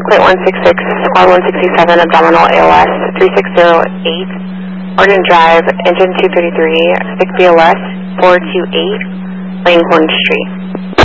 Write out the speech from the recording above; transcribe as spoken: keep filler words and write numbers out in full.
Plate one six six, squad one sixty-seven, abdominal A L S, three six zero eight, Arden Drive, engine two thirty-three, stick B L S, four two eight, Langhorne Street.